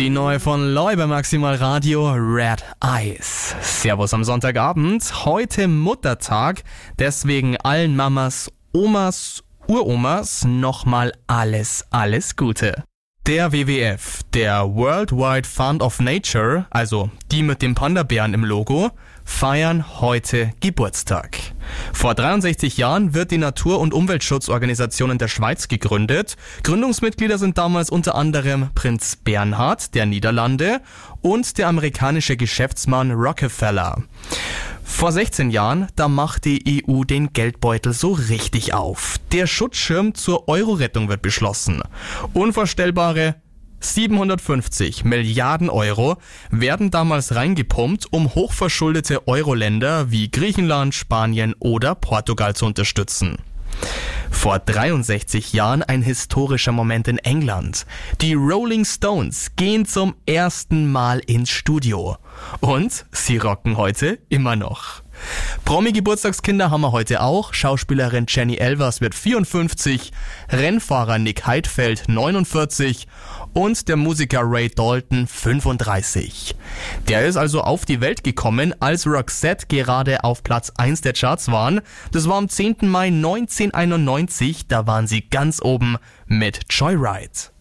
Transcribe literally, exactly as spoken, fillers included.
Die neue von Loi bei Maximal Radio, Red Eyes. Servus am Sonntagabend, heute Muttertag, deswegen allen Mamas, Omas, Uromas nochmal alles, alles Gute. Der W W F, der Worldwide Fund of Nature, also die mit dem Panda-Bären im Logo, feiern heute Geburtstag. Vor dreiundsechzig Jahren wird die Natur- und Umweltschutzorganisation in der Schweiz gegründet. Gründungsmitglieder sind damals unter anderem Prinz Bernhard der Niederlande und der amerikanische Geschäftsmann Rockefeller. Vor sechzehn Jahren, da macht die E U den Geldbeutel so richtig auf. Der Schutzschirm zur Euro-Rettung wird beschlossen. Unvorstellbare siebenhundertfünfzig Milliarden Euro werden damals reingepumpt, um hochverschuldete Euro-Länder wie Griechenland, Spanien oder Portugal zu unterstützen. Vor dreiundsechzig Jahren ein historischer Moment in England. Die Rolling Stones gehen zum ersten Mal ins Studio. Und sie rocken heute immer noch. Promi-Geburtstagskinder haben wir heute auch. Schauspielerin Jenny Elvers wird vierundfünfzig, Rennfahrer Nick Heidfeld neunundvierzig und der Musiker Ray Dalton fünfunddreißig. Der ist also auf die Welt gekommen, als Roxette gerade auf Platz eins der Charts waren. Das war am zehnten Mai neunzehnhunderteinundneunzig, da waren sie ganz oben mit Joyride.